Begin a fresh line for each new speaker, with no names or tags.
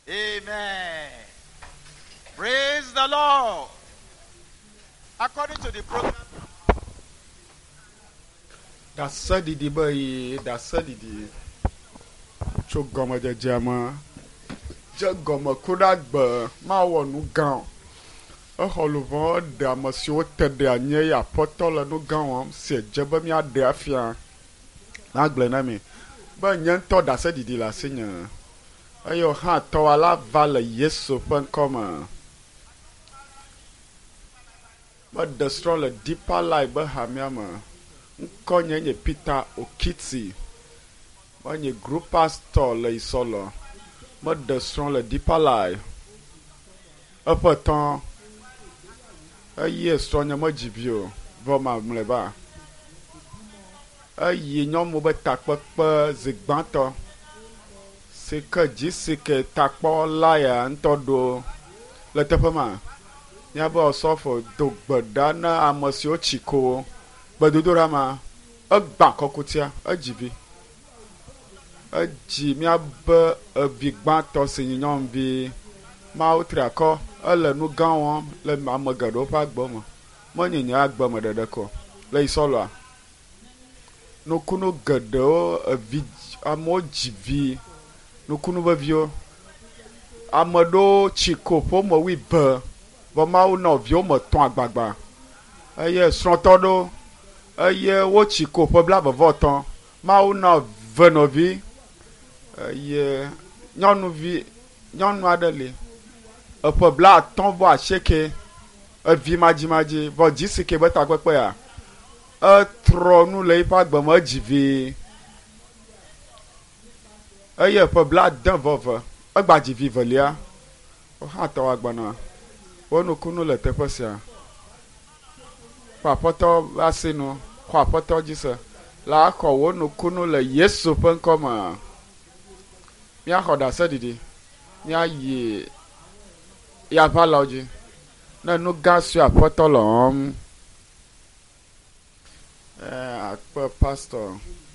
Amen. Praise the Lord. According to the program.
That's didi boy. That's didi. Chogoma de jama. Jagoma kudagba. Ma wonu gan. Holuvon de amasio tede anye ya potole no gan se jebe mi ade afia. Na gble na mi. Ba nyanto that's didi la seigneur. Ayo ha to ala vale Yesu pen koma. But destroy le deeper life ba hamiama. Nkonye nye Peter Okiti. Ba nye group pastor le isolo. But destroy le deeper life. Apotan. Aye stronya mo jibio. Voma mleba. Aye nyom mo be takpekpe zigbanto. C'est que dis que ta là ntodo le tepema nya ba sofo do gbadana amosio chiko badudorama agba kokutia ajibi aji mi ab bigban to sinyom bi ma utra ko ele nu gan won le amagado pa gbomo mo nyinya agbomo dedeko le isolo no kuno gado amojivi nukunu bavio amado chiko po mo wi be bo ma u no vio mo ton agbagba eye srontodo eye wo chiko po bla bo ton ma u no venovi eye nyonu adele e po bla ton bo acheke e vi maji bo jisike beta pepe ya e tronu le pa gbamo jivi Aye pe blad dan vove agbaji vivelia o ha to agbana wonu kunu le teposia pa poto asinu kwa poto jise la ko wonu kunu le Yesu pen koma mi akoda sedidi mi aye ya paloji na nu gasu apoto lo akpo pastor